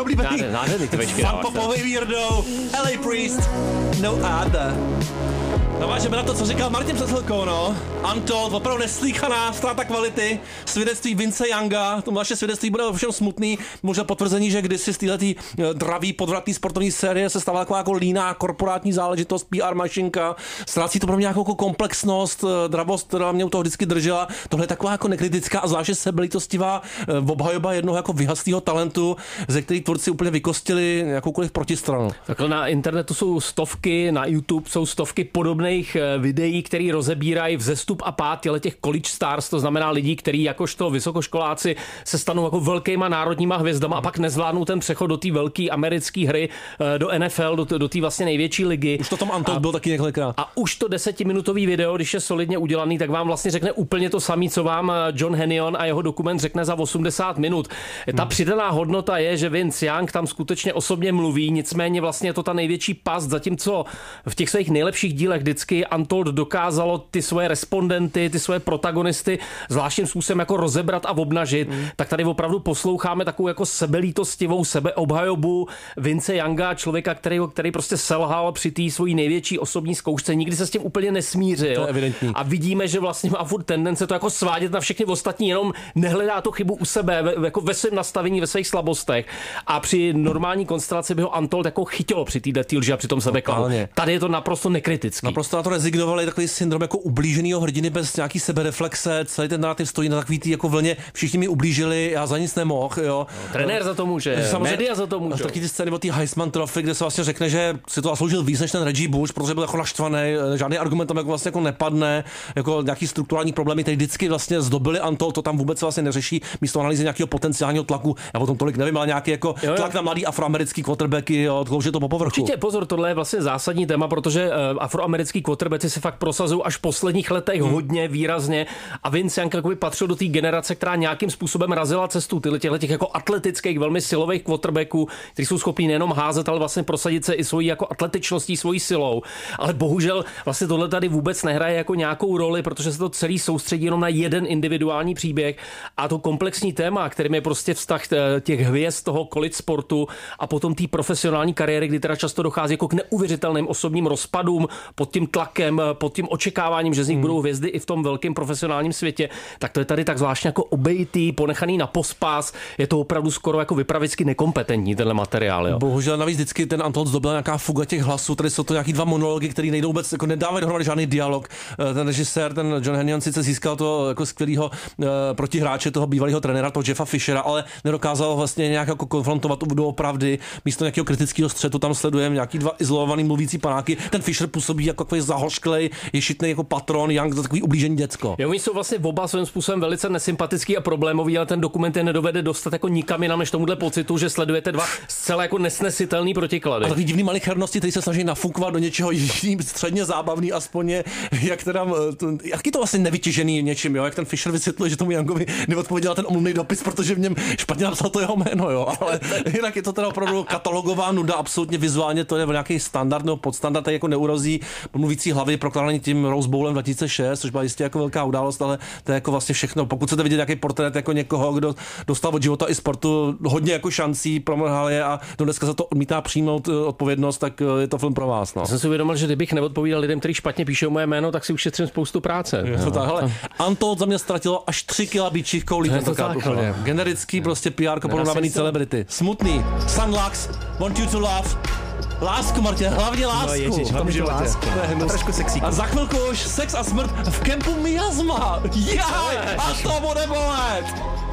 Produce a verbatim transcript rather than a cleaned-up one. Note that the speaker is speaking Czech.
oblíbený. Nádherný ty večky. Funpopový Weirdo, L A Priest, No Other. Navážeme na to, co říkal Martin před chvilkou, no. Untold, opravdu neslýchaná ztráta kvality, svědectví Vince Younga, to naše svědectví bude ovšem smutný, možná potvrzení, že kdysi z téhletý dravý, podvratný sportovní série se stala taková jako líná korporátní záležitost, P R mašinka, ztrácí to pro mě nějakou komplexnost, dravost, která mě u toho vždycky držela. Tohle je taková jako nekritická a zvláště sebelítostivá obhajoba jednoho jako vyhaslého talentu, ze kterých tvůrci úplně vykostili jakoukoliv protistranu. Takhle na internetu jsou stovky, na YouTube jsou stovky podobných videí, které rozebírají vzestup a pád těch college stars, to znamená lidí, kteří jakožto vysokoškoláci se stanou jako velkýma národníma hvězdama a pak nezvládnou ten přechod do té velké americké hry, do N F L, do, do té vlastně největší ligy. Už to tam Untold byl taky několikrát. A už to desetiminutový video, když je solidně udělaný, tak vám vlastně řekne úplně to samé, co vám John Hennion a jeho dokument řekne za osmdesát minut. Ta hmm. přidaná hodnota je, že Vince Young tam skutečně osobně mluví, nicméně vlastně je to ta největší past, zatímco v těch svých nejlepších dílech vždycky Untold dokázalo ty svoje respondenty, ty svoje protagonisty zvláštním způsobem jako rozebrat a obnažit, mm. tak tady opravdu posloucháme takovou jako sebelítostivou sebeobhajobu Vince Younga, člověka, který, který prostě selhal při té svojí největší osobní zkoušce, nikdy se s tím úplně nesmířil. To je evidentní. A vidíme, že vlastně má furt tendence to jako svádět na všechny ostatní, jenom nehledá tu chybu u sebe, ve, jako ve svém nastavení, ve svých slabostech. A při normální konstelaci by ho Untold jako chytilo při té lži a při tom sebeklamu. Tady je to naprosto nekritický. Naprosto na to rezignovali, takový syndrom jako ublíženého hrdiny bez nějaký sebereflexe, celý ten narrativ stojí na takový tý jako vlně, všichni mi ublížili, já za nic nemohl, jo. No, trenér za to může, média za to může. Taky ty scény o té Heisman Trophy, kde se vlastně řekne, že si to zasloužil víc než ten Reggie Bush, protože byl jako naštvaný, žádný argument tam jako vlastně jako nepadne, jako nějaký strukturální problémy, které vždycky vlastně zdobily Untold, to tam vůbec se vlastně neřeší, místo analýzy nějakého potenciálního tlaku. Já o tom tolik nevím, ale nějaký jako jo, jo. tlak na mladý afroamerický quarterbacky, jo, klouže to po povrchu. Určitě pozor, tohle je vlastně zásadní téma, protože uh, afroamerický quarterbacki se fakt prosazují až v posledních letech hmm. hodně výrazně a Vince Young jakoby patřil do té generace, která nějakým způsobem razila cestu těchto těch jako atletických, velmi silových quarterbacků, kteří jsou schopní nejenom házet, ale vlastně prosadit se i svojí jako atletičností, svojí silou. Ale bohužel vlastně tohle tady vůbec nehraje jako nějakou roli, protože se to celý soustředí jenom na jeden individuální příběh a to komplexní téma, kterým je prostě vztah těch hvězd toho college sportu a potom té profesionální kariéry, kdy teda často dochází jako k neuvěřitelným osobním rozpadům pod tím tlakem, pod tím očekáváním, že z nich hmm. budou hvězdy i v tom velkém profesionálním světě, tak to je tady tak zvláštně jako obejitý, ponechaný na pospas, je to opravdu skoro jako vypravicky nekompetentní tenhle materiál. Jo. Bohužel navíc vždycky ten Untold zdobil nějaká fuga těch hlasů, tady jsou to nějaký dva monology, které nejdou vůbec, jako nedávají dohromady žádný dialog. Ten režisér, ten John Hennion sice získal to jako skvělýho uh, protihráče toho bývalého trenéra, toho Jeffa Fishera, ale nedokázal vlastně nějak jako konfrontovat doopravdy. Místo nějakého kritického střetu tam sledujeme nějaký dva izolovaný mluvící panáky. Ten Fisher působí jako takový zahořklej, ješitný jako patron, Young to takový ublížený děcko. Jo, oni jsou vlastně oba svým způsobem velice nesympatický a problémový, ale ten dokument je nedovede dostat jako nikam jinam než tomuhle pocitu, že sledujete dva zcela jako nesnesitelný protiklady. A takový divný malichernosti, který se snaží nafukovat do něčeho středně zábavný, aspoň je, jak teda, jak je to vlastně nevytěžený něčím, jo, jak ten Fisher vysvětluje, že tomu Youngovi neodpověděl ten omluvný dopis, protože v něm špatně napsal to jeho jméno, jo, ale jinak je to teda opravdu katalogová nuda, absolutně vizuálně to je nějaký standard nebo podstandard, tak jako neurozí mluvící hlavy prokládaný tím Rose Bowlem dva tisíce šest, což byla jistě jako velká událost, ale to je jako vlastně všechno. Pokud chcete vidět nějaký portrét jako někoho, kdo dostal od života i sportu hodně jako šancí, promrhal je a dneska za to odmítá přijmout odpovědnost, tak je to film pro vás. No. Já jsem si uvědomil, že kdybych neodpovídal lidem, kteří špatně píšou moje jméno, tak si ušetřím spoustu práce. Je to tak, hele, Untold za mě ztratilo až tři kila bíčích koulí. To tak, generický prostě P R porovnávaný celebrity. Smutný. Sunlux, Want You to Love. Lásku, Martě, hlavně lásku. No ježiš, hlavně to lásku. A trošku sexíku. A za chvilku už sex a smrt v kempu Miasma. Já, a to bude bolet.